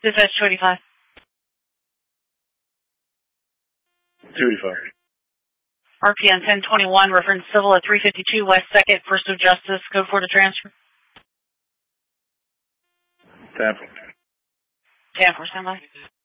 Dispatch 285. 285. RPN 1021, reference civil at 352 West 2nd, Pursuit of Justice, code 4 to transfer. Tampa. Tampa, standby.